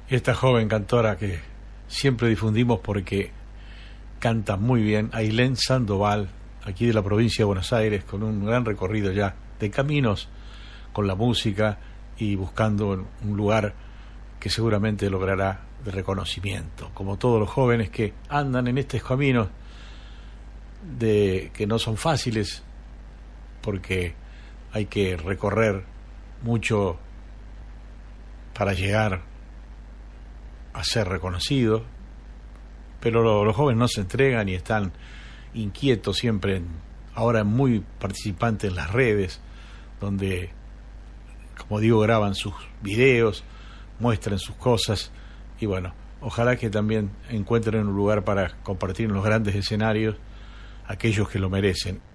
Esta joven cantora que siempre difundimos porque canta muy bien, Ailén Sandoval, aquí de la provincia de Buenos Aires, con un gran recorrido ya de caminos con la música y buscando un lugar que seguramente logrará de reconocimiento, como todos los jóvenes que andan en estos caminos que no son fáciles, porque hay que recorrer mucho para llegar a ser reconocido, pero los jóvenes no se entregan y están inquietos siempre, ahora muy participantes en las redes, donde, como digo, graban sus videos, muestran sus cosas, y bueno, ojalá que también encuentren un lugar para compartir en los grandes escenarios aquellos que lo merecen.